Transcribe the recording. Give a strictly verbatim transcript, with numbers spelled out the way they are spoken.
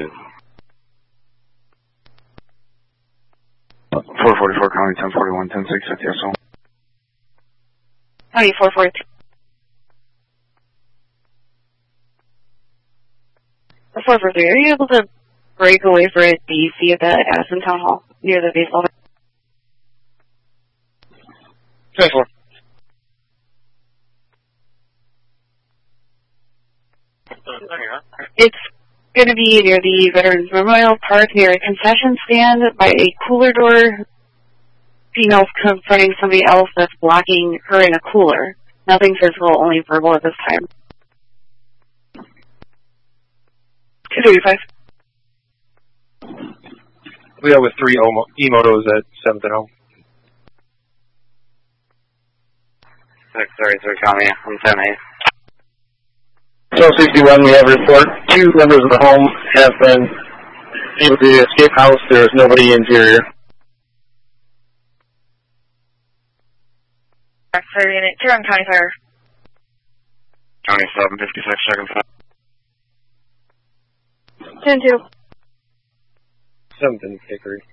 two. four forty-four, County ten forty-one, ten six at T S O. County four forty-three. four forty-three, are you able to break away for a D C at the Addison Town Hall near the baseball? ten four. It's going to be near the Veterans Memorial Park, near a concession stand by a cooler door. Female's confronting somebody else that's blocking her in a cooler. Nothing physical, only verbal at this time. two thirty-five. We have with three E-motos at seventh and home. six thirty-three, County, I'm ten eight. twelve sixty-one, we have a report. Two members of the home have been able to escape house. There is nobody interior. Fire unit, two on County Fire. County seven fifty-six, second five. ten two. seventh and Hickory.